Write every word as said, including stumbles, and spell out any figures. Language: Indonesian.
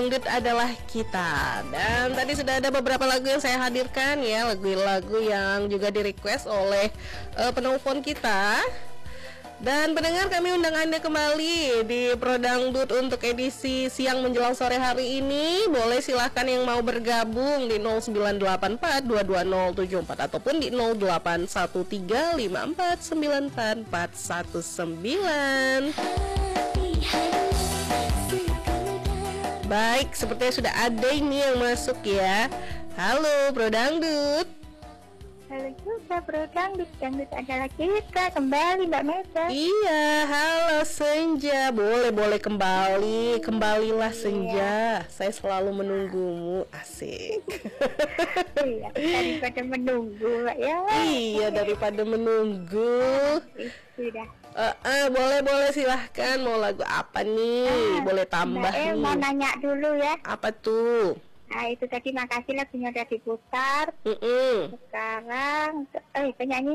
Dangdut adalah kita. Dan tadi sudah ada beberapa lagu yang saya hadirkan ya, lagu-lagu yang juga di request oleh uh, penelpon kita. Dan pendengar, kami undang Anda kembali di Pro Dangdut untuk edisi siang menjelang sore hari ini. Boleh silahkan yang mau bergabung di nol sembilan delapan empat dua dua nol tujuh empat ataupun di nol delapan satu tiga lima empat sembilan empat empat satu sembilan. Baik, sepertinya sudah ada ini yang masuk ya. Halo Pro Dangdut. Halo juga Pro Dangdut, Dangdut adalah kita. Kembali Mbak Meta. Iya, halo Senja. Boleh, boleh kembali. Kembalilah Senja. Saya selalu menunggumu. Asik. Iya, daripada menunggu Mbak ya. Iya, daripada menunggu. Sudah. Uh, uh, boleh, boleh silahkan. Mau lagu apa nih? Ah, boleh tambah Mbak El nih. mau nanya dulu ya. Apa tuh? Nah itu tadi makasih lagunya udah diputar. Mm-mm. Sekarang, eh penyanyi